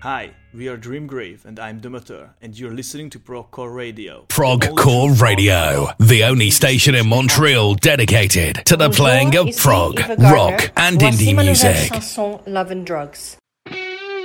Hi, we are Dreamgrave and I'm Demeter, and you're listening to Progcore Radio. Progcore Radio, the only station in Montreal dedicated to the playing of prog, rock and indie music. Chanson Love and Drugs.